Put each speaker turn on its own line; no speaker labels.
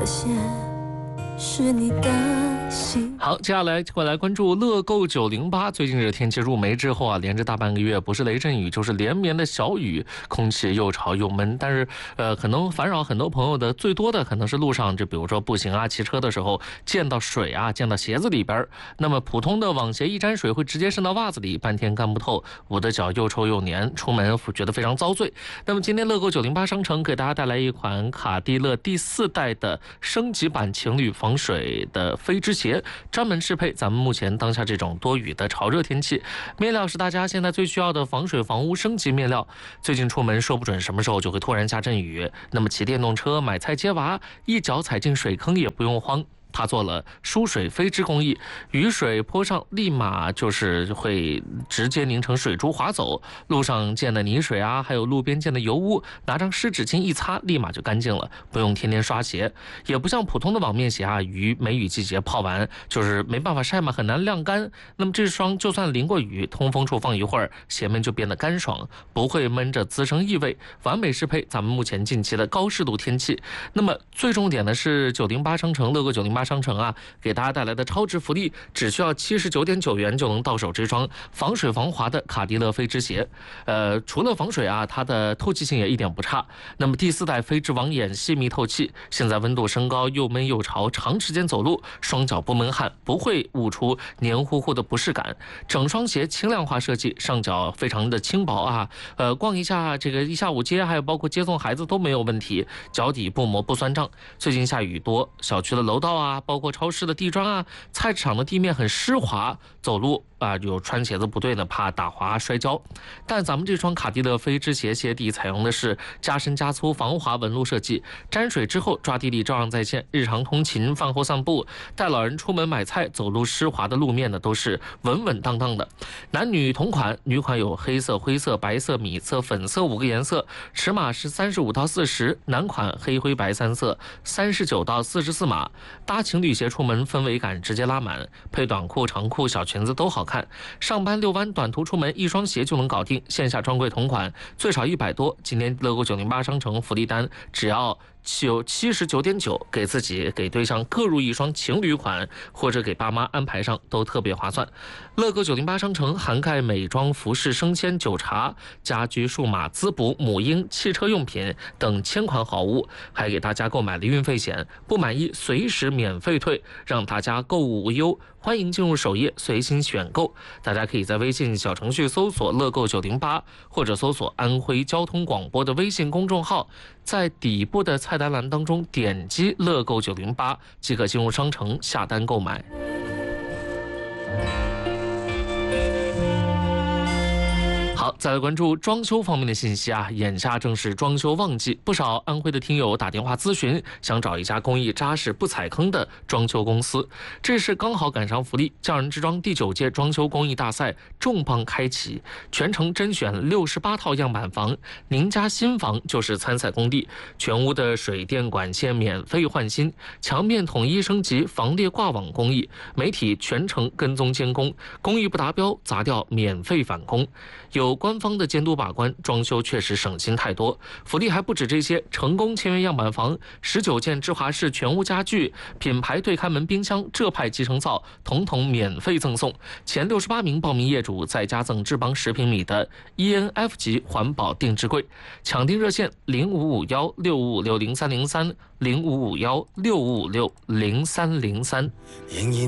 现是你的心。
好，接下来过来关注乐购908。最近这天气入梅之后啊，连着大半个月，不是雷阵雨就是连绵的小雨，空气又潮又闷。但是可能烦扰很多朋友的最多的可能是路上，就比如说步行啊、骑车的时候溅到水啊，溅到鞋子里边。那么普通的网鞋一沾水会直接渗到袜子里，半天干不透，捂的脚又臭又黏，出门觉得非常遭罪。那么今天乐购908商城给大家带来一款卡地乐第4代的升级版情侣防水的飞织鞋，专门适配咱们目前当下这种多雨的潮热天气。面料是大家现在最需要的防水防污升级面料。最近出门说不准什么时候就会突然下阵雨，那么骑电动车、买菜接娃，一脚踩进水坑也不用慌。它做了疏水飞织工艺，雨水泼上立马就是会直接凝成水珠滑走，路上溅的泥水啊，还有路边溅的油污，拿张湿纸巾一擦，立马就干净了，不用天天刷鞋。也不像普通的网面鞋啊，梅雨季节泡完就是没办法晒嘛，很难晾干。那么这双就算淋过雨，通风处放一会儿，鞋面就变得干爽，不会闷着滋生异味，完美适配咱们目前近期的高湿度天气。那么最重点的是908商城乐购908商城啊，给大家带来的超值福利，只需要79.9元就能到手这双防水防滑的卡地乐飞织鞋。除了防水啊，它的透气性也一点不差。那么第4代飞织网眼细密透气，现在温度升高，又闷又潮，长时间走路双脚不闷汗，不会捂出黏糊糊的不适感。整双鞋轻量化设计，上脚非常的轻薄啊，逛一下这个一下午街，还有包括接送孩子都没有问题，脚底不磨不酸胀。最近下雨多，小区的楼道啊，包括超市的地砖啊，菜市场的地面很湿滑，走路啊有穿鞋子不对呢，怕打滑摔跤。但咱们这双卡地乐飞织鞋鞋底采用的是加深加粗防滑纹路设计，沾水之后抓地力照样在线，日常通勤、饭后散步、带老人出门买菜，走路湿滑的路面呢都是稳稳当当的。男女同款，女款有黑色、灰色、白色、米色、粉色5个颜色，尺码是35到40，男款黑灰白3色，39到44码。搭情侣鞋出门氛围感直接拉满，配短裤、长裤、小裙子都好看。上班遛弯、短途出门，一双鞋就能搞定。线下专柜同款最少100多，今天乐购908商城福利单只要79.9，给自己给对象各入一双情侣款，或者给爸妈安排上都特别划算。乐购908商城涵盖美妆、服饰、生鲜、酒茶、家居、数码、滋补、母婴、汽车用品等1000款好物，还给大家购买了运费险，不满意随时免费退，让大家购物无忧。欢迎进入首页随心选购，大家可以在微信小程序搜索乐购908，或者搜索安徽交通广播的微信公众号，在底部的菜单栏当中点击乐购908即可进入商城下单购买。好，再来关注装修方面的信息啊，眼下正是装修旺季，不少安徽的听友打电话咨询，想找一家工艺扎实不踩坑的装修公司。这是刚好赶上福利，匠人之装第9届装修工艺大赛重磅开启，全程甄选68套样板房，您家新房就是参赛工地，全屋的水电管线免费换新，墙面统一升级防裂挂网工艺，媒体全程跟踪监工，工艺不达标砸掉免费返工。有官方的监督把关，装修确实省心太多。福利还不止这些，成功签约样板房，19件芝华士全屋家具、品牌对开门冰箱、浙派集成灶统统免费赠送。前68名报名业主再加赠智邦10平米的 ENF 级环保定制柜。抢订热线055165560303，055165560303。